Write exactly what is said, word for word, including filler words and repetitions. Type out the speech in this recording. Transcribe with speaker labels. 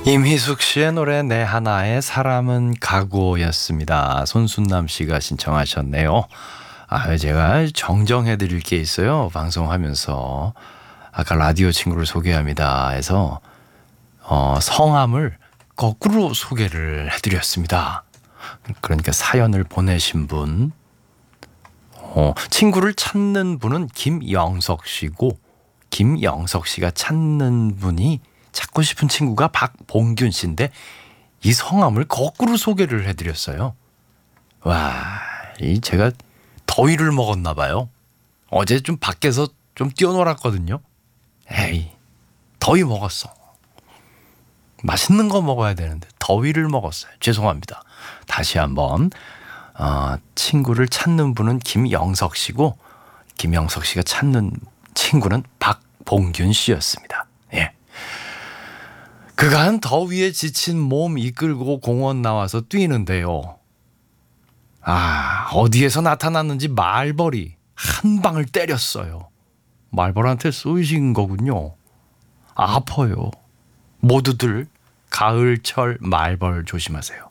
Speaker 1: 임희숙 씨의 노래 내 하나의 사람은 가고였습니다. 손순남 씨가 신청하셨네요. 아, 제가 정정해 드릴 게 있어요. 방송하면서 아까 라디오 친구를 소개합니다 해서 어, 성함을 거꾸로 소개를 해드렸습니다. 그러니까 사연을 보내신 분, 어, 친구를 찾는 분은 김영석 씨고, 김영석 씨가 찾는 분이 찾고 싶은 친구가 박봉균 씨인데 이 성함을 거꾸로 소개를 해드렸어요. 와, 이 제가 더위를 먹었나 봐요. 어제 좀 밖에서 좀 뛰어놀았거든요. 에이, 더위 먹었어. 맛있는 거 먹어야 되는데 더위를 먹었어요. 죄송합니다. 다시 한번 어, 친구를 찾는 분은 김영석 씨고 김영석 씨가 찾는 친구는 박봉균 씨였습니다. 예. 그간 더위에 지친 몸 이끌고 공원 나와서 뛰는데요. 아, 어디에서 나타났는지 말벌이 한 방을 때렸어요. 말벌한테 쏘이신 거군요. 아파요. 모두들 가을철 말벌 조심하세요.